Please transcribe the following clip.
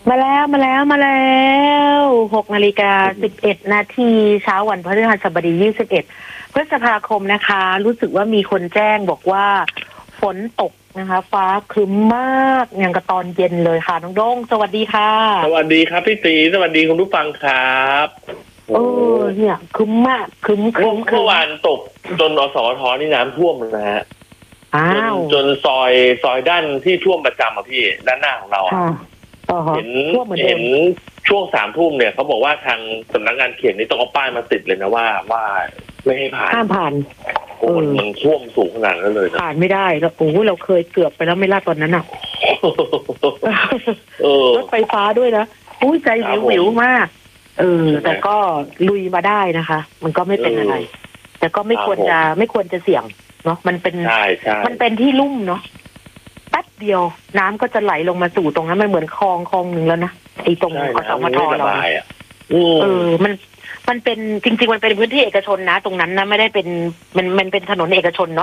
มาแล้ว6:11 นาทีเช้าวันพฤหัสบดี21 พฤษภาคมนะคะ รู้สึกว่ามีคนแจ้งบอกว่าฝนตกนะคะ ฟ้าครึ้มมากอย่างกับตอนเย็นเลยค่ะน้องโด้งสวัสดีค่ะสวัสดีครับพี่ตีสวัสดีคุณผู้ฟังครับเนี่ยครึ้มมากครึ้มเมื่อวานตกจนอสมทนี่น้ำท่วมนะฮะจนซอยด้านที่ท่วมประจำอ่ะพี่ด้านหน้าของเราเห็นช่วง3 ทุ่มเนี่ยเขาบอกว่าทางสำนักงานเขตนี่ต้องเอาป้ายมาติดเลยนะว่าไม่ให้ผ่านห้ามผ่านมันท่วมสูงขนาดนั้นเลยผ่านไม่ได้แล้วเราเคยเกือบไปแล้วไม่ล่าตอนนั้นอ่ะรถไฟฟ้าด้วยนะใจวิวมากแต่ก็ลุยมาได้นะคะ มันก็ไม่เป็นอะไรแต่ก็ไม่ควรจะเสี่ยงเนาะมันเป็นที่ลุ่มเนาะแป๊บเดียวน้ำก็จะไหลลงมาสู่ตรงนั้นมันเหมือนคลองหนึ่งแล้วนะไอ้ตรงอสมทเรามันเป็นจริงๆมันเป็นพื้นที่เอกชนนะตรงนั้นนะไม่ได้เป็นมันเป็นถนนเอกชนเนาะ